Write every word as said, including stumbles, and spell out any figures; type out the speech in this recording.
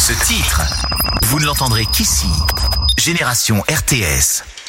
Ce titre, vous ne l'entendrez qu'ici. Génération R T S.